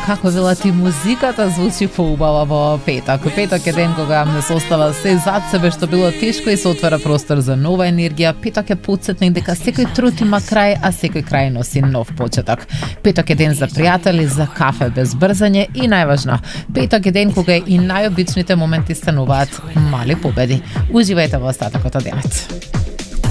како велати музиката звучи поубава во петок. Петок е ден кога не се остава се зад себе што било тешко и се отвара простор за нова енергија. Петок е потсетник дека секој труд има крај, а секој крај носи нов почеток. Петок е ден за пријатели, за кафе без брзање и најважно, петок е ден кога и најобичните моменти стануваат мали победи. Уживајте во остатокот од денот.